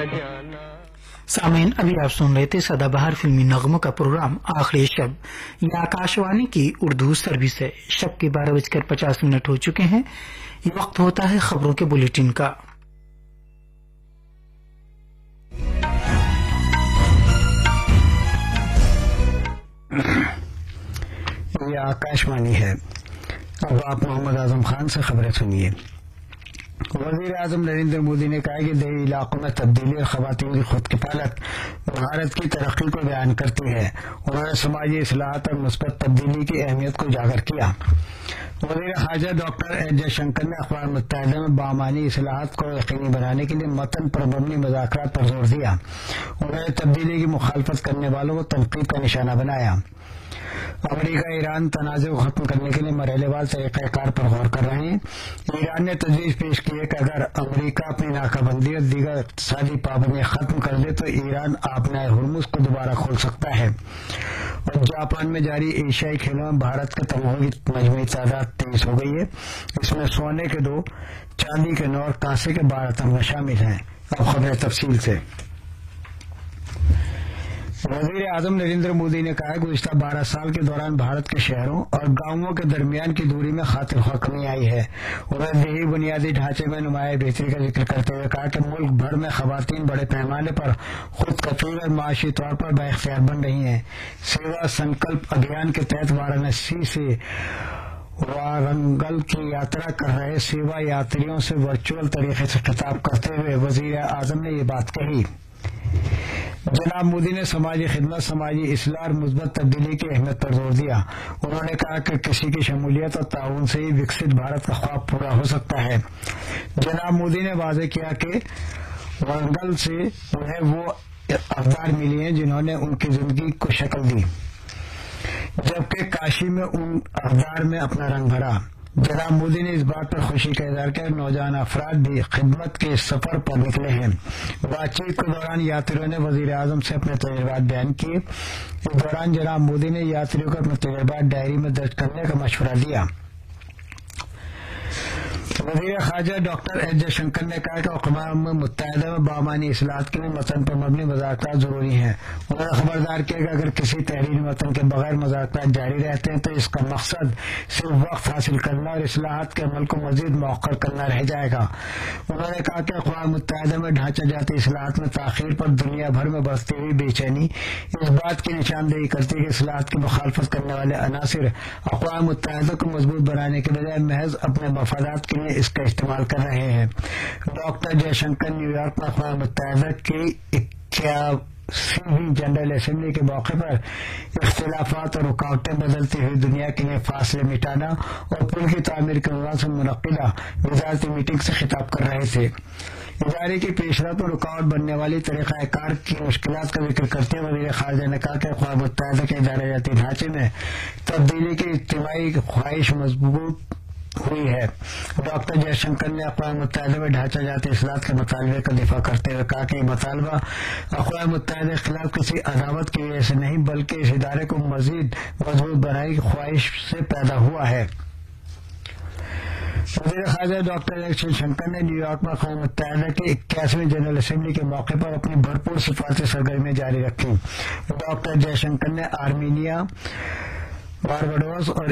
سامعین ابھی آپ سن رہے تھے سدا بہار فلمی نغموں کا پروگرام آخری شب، یہ آکاشوانی کی اردو سروس ہے۔ شب کے 12:50 ہو چکے ہیں، یہ وقت ہوتا ہے خبروں کے بلیٹن کا۔ یہ آکاشوانی ہے۔ اب آپ محمد اعظم خان سے خبریں سنیے۔ وزیر اعظم نریندر مودی نے کہا کہ دیہی علاقوں میں تبدیلی اور خواتین کی خود کفالت بھارت کی ترقی کو بیان کرتی ہے۔ انہوں نے سماجی اصلاحات اور مثبت تبدیلی کی اہمیت کو اجاگر کیا۔ وزیر خارجہ ڈاکٹر ایس جے شنکر نے اقوام متحدہ میں بامعنی اصلاحات کو یقینی بنانے کے لیے متن پر مبنی مذاکرات پر زور دیا۔ انہوں نے تبدیلی کی مخالفت کرنے والوں کو تنقید کا نشانہ بنایا۔ امریکہ ایران تنازع کو ختم کرنے کے لیے مرحلے وار طریقہ کار پر غور کر رہے ہیں۔ ایران نے تجویز پیش کی ہے کہ اگر امریکہ اپنی ناکہ بندی اور دیگر اقتصادی پابندیاں ختم کر دے تو ایران آبنائے ہرمز کو دوبارہ کھول سکتا ہے۔ اور جاپان میں جاری ایشیائی کھیلوں میں بھارت کے تمغوں کی مجموعی تعداد 23 ہو گئی ہے۔ اس میں سونے کے 2، چاندی کے 9 اور کانسے کے 12 تمغے شامل ہیں۔ اب خبریں تفصیل سے۔ وزیر اعظم نریندر مودی نے کہا کہ گزشتہ 12 سال کے دوران بھارت کے شہروں اور گاؤں کے درمیان کی دوری میں خاطر خواہ کمی آئی ہے۔ انہوں نے دیہی بنیادی ڈھانچے میں نمایاں بہتری کا ذکر کرتے ہوئے کہا کہ ملک بھر میں خواتین بڑے پیمانے پر خود کفیل اور معاشی طور پر بااختیار بن رہی ہیں۔ سیوا سنکلپ ابھیان کے تحت وارانسی سے وارنگل کی یاترا کر رہے سیوا یاتریوں سے ورچوئل طریقے سے خطاب کرتے ہوئے وزیر اعظم نے یہ بات کہی۔ جناب مودی نے سماجی خدمت، سماجی اصلاح اور مثبت تبدیلی کی اہمیت پر زور دیا۔ انہوں نے کہا کہ کسی کی شمولیت اور تعاون سے ہی وکست بھارت کا خواب پورا ہو سکتا ہے۔ جناب مودی نے واضح کیا کہ وارنگل سے انہیں وہ اقدار ملی ہیں جنہوں نے ان کی زندگی کو شکل دی، جبکہ کاشی میں ان اقدار میں اپنا رنگ بھرا۔ جناب مودی نے اس بات پر خوشی کا اظہار کیا کہ نوجوان افراد بھی خدمت کے سفر پر نکلے ہیں۔ بات چیت کے دوران یاتریوں نے وزیر اعظم سے اپنے تجربات بیان کیے۔ اس دوران جناب مودی نے یاتریوں کو اپنے تجربات ڈائری میں درج کرنے کا مشورہ دیا۔ وزیر خارجہ ڈاکٹر ایس جے شنکر نے کہا کہ اقوام متحدہ میں بامعنی اصلاحات کے لیے متن پر مبنی مذاکرات ضروری ہیں۔ انہوں نے خبردار کیا کہ اگر کسی تحریری متن کے بغیر مذاکرات جاری رہتے ہیں تو اس کا مقصد صرف وقت حاصل کرنا اور اصلاحات کے عمل کو مزید مؤخر کرنا رہ جائے گا۔ انہوں نے کہا کہ اقوام متحدہ میں ڈھانچہ جاتی اصلاحات میں تاخیر پر دنیا بھر میں بڑھتی ہوئی بے چینی اس بات کی نشاندہی کرتی ہے کہ اصلاحات کی مخالفت کرنے والے عناصر اقوام متحدہ کو مضبوط بنانے کے بجائے محض اپنے مفادات کے لیے اس کا استعمال کر رہے ہیں۔ Doctor J Shankar new York میں اقوام متحدہ کی 81ویں جنرل اسمبلی کے موقع پر اختلافات اور رکاوٹیں بدلتی ہوئی دنیا کے لیے فاصلے مٹانا اور پل کی تعمیر کے عنوان سے منعقدہ وزارتی میٹنگ سے خطاب کر رہے تھے۔ ادارے کی پیش رفت اور رکاوٹ بننے والی طریقہ کار کی مشکلات کا ذکر کرتے ہوئے وزیر خارجہ نے کہا کہ اقوام متحدہ کے ادارہ جاتی ڈھانچے میں تبدیلی کی اجتماعی خواہش مضبوط ہوئی ہے۔ ڈاکٹر جے شنکر نے اقوام متحدہ میں ڈھانچہ جاتی اصلاحات کے مطالبے کا دفاع کرتے ہوئے کہا کہ یہ مطالبہ اقوام متحدہ کے خلاف کسی عداوت کی وجہ سے نہیں بلکہ اس ادارے کو مزید مضبوط بنانے کی خواہش سے پیدا ہوا ہے۔ وزیر خارجہ ڈاکٹر ایس جے شنکر نے نیو یارک میں اقوام متحدہ کی 81ویں جنرل اسمبلی کے موقع پر اپنی بھرپور سفارتی سرگرمیاں جاری رکھی۔ ڈاکٹر جے شنکر نے آرمینیا، بارباڈوس اور